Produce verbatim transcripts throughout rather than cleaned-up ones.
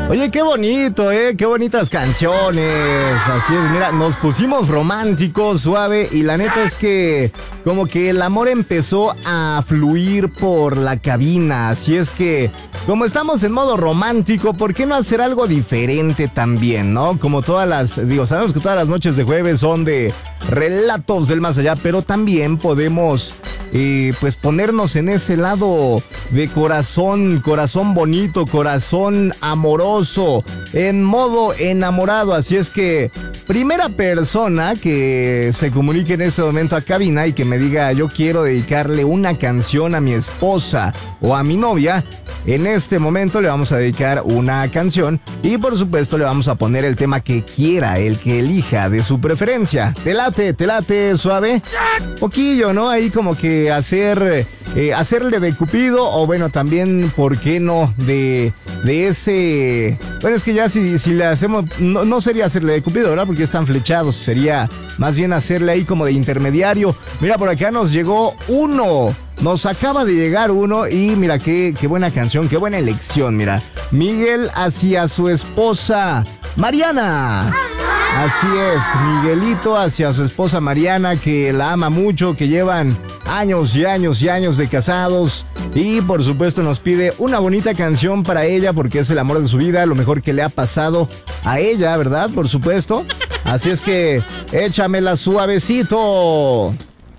Oye, qué bonito, ¿eh? Qué bonitas canciones. Así es, mira, nos pusimos románticos, suave, y la neta es que como que el amor empezó a fluir por la cabina. Así es que, como estamos en modo romántico, ¿por qué no hacer algo diferente también, no? Como todas las, digo, sabemos que todas las noches de jueves son de relatos del más allá, pero también podemos, eh, pues, ponernos en ese lado de corazón, corazón bonito, corazón amoroso, en modo enamorado. Así es que, primera persona que se comunique en este momento a cabina y que me diga yo quiero dedicarle una canción a mi esposa o a mi novia, en este momento le vamos a dedicar una canción y por supuesto le vamos a poner el tema que quiera, el que elija de su preferencia. ¿Te late? ¿Te late, suave? Poquillo, ¿no? Ahí como que hacer, eh, hacerle de Cupido, o bueno, también, ¿por qué no? De, de ese... Bueno, es que ya si, si le hacemos... No, no sería hacerle de Cupido, ¿verdad? Porque están flechados. Sería más bien hacerle ahí como de intermediario. Mira, por acá nos llegó uno. Nos acaba de llegar uno y mira qué, qué buena canción, qué buena elección, mira. Miguel hacia su esposa Mariana. Así es, Miguelito hacia su esposa Mariana, que la ama mucho, que llevan años y años y años de casados. Y por supuesto nos pide una bonita canción para ella porque es el amor de su vida, lo mejor que le ha pasado a ella, ¿verdad? Por supuesto. Así es que échamela suavecito.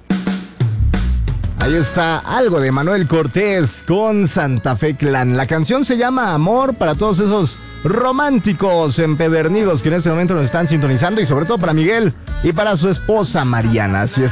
Ahí está algo de Manuel Cortés con Santa Fe Clan. La canción se llama Amor, para todos esos románticos empedernidos que en este momento nos están sintonizando, y sobre todo para Miguel y para su esposa Mariana. Así es.